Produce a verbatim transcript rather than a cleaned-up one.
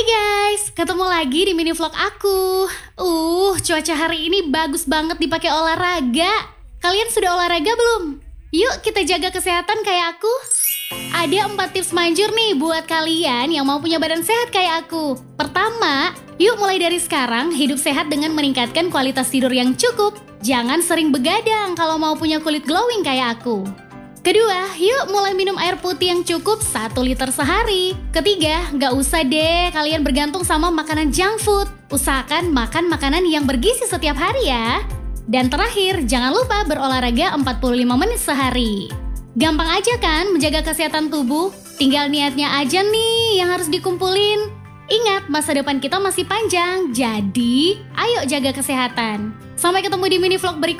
Hai guys, ketemu lagi di mini vlog aku. Uh, cuaca hari ini bagus banget dipakai olahraga. Kalian sudah olahraga belum? Yuk kita jaga kesehatan kayak aku. Ada empat tips manjur nih buat kalian yang mau punya badan sehat kayak aku. Pertama, yuk mulai dari sekarang hidup sehat dengan meningkatkan kualitas tidur yang cukup. Jangan sering begadang kalau mau punya kulit glowing kayak aku. Kedua, yuk mulai minum air putih yang cukup satu liter sehari. Ketiga, gak usah deh kalian bergantung sama makanan junk food. Usahakan makan makanan yang bergizi setiap hari ya. Dan terakhir, jangan lupa berolahraga empat puluh lima menit sehari. Gampang aja kan menjaga kesehatan tubuh? Tinggal niatnya aja nih yang harus dikumpulin. Ingat, masa depan kita masih panjang, jadi ayo jaga kesehatan. Sampai ketemu di mini vlog berikutnya.